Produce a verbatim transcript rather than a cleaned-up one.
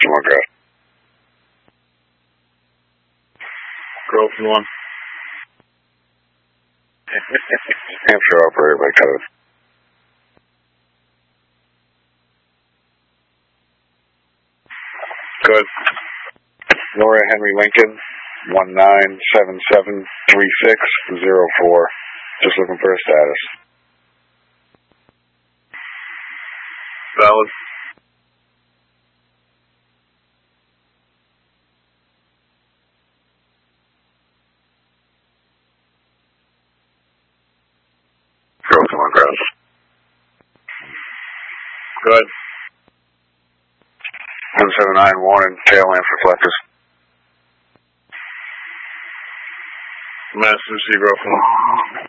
to one ground. Growth in one. Hampshire operator by code. Good. Nora Henry Lincoln, one nine seven seven three six zero four. Just looking for a status. Valid. Growth in one ground. Good. one seven nine warning, tail lamp reflectors. Master C growth in one.